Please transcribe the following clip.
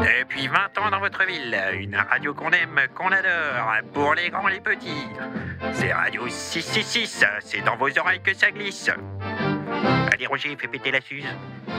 Depuis 20 ans dans votre ville, une radio qu'on aime, qu'on adore, pour les grands, les petits. C'est Radio 666, c'est dans vos oreilles que ça glisse. Allez Roger, fais péter la Suze.